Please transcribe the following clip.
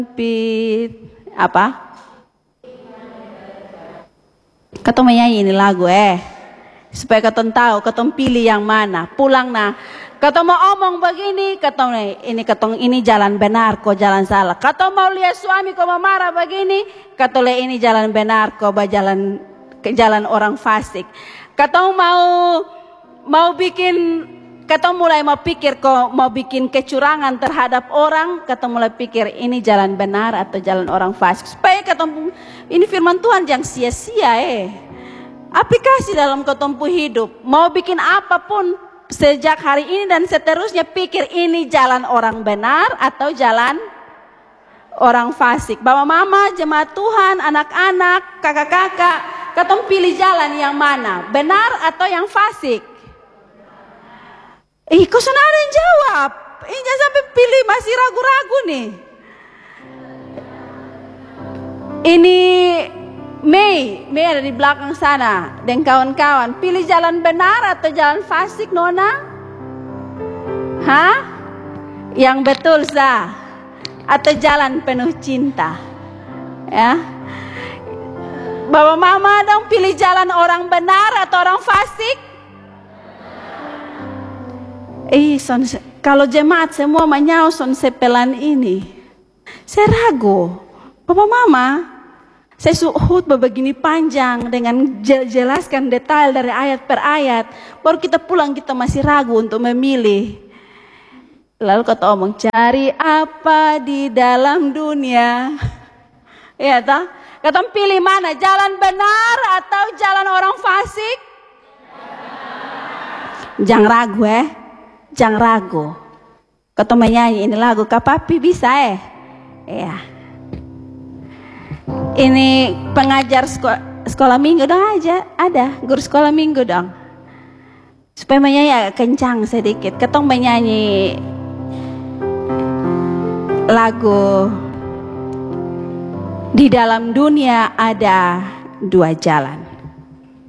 apa? Katong menyanyi ini lagu supaya katong tahu, katong pilih yang mana. Pulang nah, katong mau omong begini, katong ini jalan benar, kok jalan salah. Katong mau lihat suami kok marah begini, katong ini jalan benar, kok jalan orang fasik. Katong mau bikin, katong mulai mau pikir kok mau bikin kecurangan terhadap orang, katong mulai pikir ini jalan benar atau jalan orang fasik. Supaya katong ini firman Tuhan yang sia-sia aplikasi dalam katong hidup. Mau bikin apapun sejak hari ini dan seterusnya, pikir ini jalan orang benar atau jalan orang fasik. Bapak mama, jemaat Tuhan, anak-anak, kakak-kakak, katong pilih jalan yang mana? Benar atau yang fasik? Kok sana ada yang jawab? Jangan sampai pilih, masih ragu-ragu nih. Ini Mei ada di belakang sana dan kawan-kawan. Pilih jalan benar atau jalan fasik, Nona? Yang betul sah? Atau jalan penuh cinta? Ya. Bapak mama dong, pilih jalan orang benar atau orang fasik? Kalau jemaat semua menyau sepelan ini, saya ragu. Bapak mama, saya suhut begini panjang dengan jelaskan detail dari ayat per ayat. Baru kita pulang, kita masih ragu untuk memilih. Lalu kata omong, cari apa di dalam dunia? Ya toh? Kata pilih mana? Jalan benar atau jalan orang fasik? Jangan ragu jangan ragu. Kata menyanyi ini lagu Kapapi bisa ya. Ini pengajar sekolah minggu dong aja, ada guru sekolah minggu dong. Supaya menyanyi agak kencang sedikit. Ketong menyanyi lagu Di Dalam Dunia Ada Dua Jalan.